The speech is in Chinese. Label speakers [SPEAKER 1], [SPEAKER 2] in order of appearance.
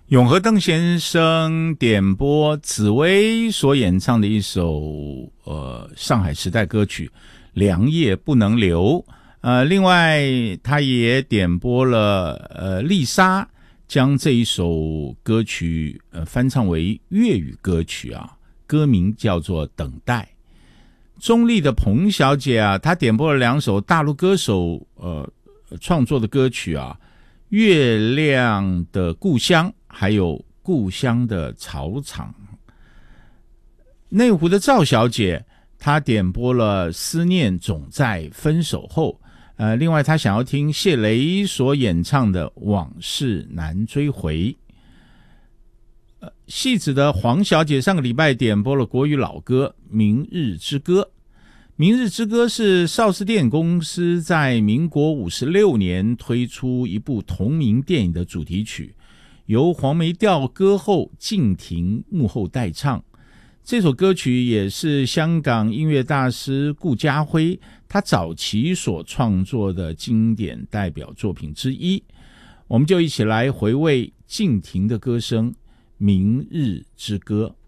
[SPEAKER 1] 永和邓先生点播紫薇所演唱的一首上海时代歌曲良夜不能留。另外他也点播了丽莎将这一首歌曲翻唱为粤语歌曲啊，歌名叫做等待。中立的彭小姐啊，她点播了2首大陆歌手创作的歌曲啊，月亮的故乡还有故乡的草场。内湖的赵小姐她点播了思念总在分手后。另外她想要听谢雷所演唱的往事难追回。戏子的黄小姐上个礼拜点播了国语老歌明日之歌。明日之歌是邵氏电影公司在民国56年推出一部同名电影的主题曲，由黄梅调歌后敬亭幕后代唱。这首歌曲也是香港音乐大师顾嘉辉他早期所创作的经典代表作品之一。我们就一起来回味敬亭的歌声《明日之歌》。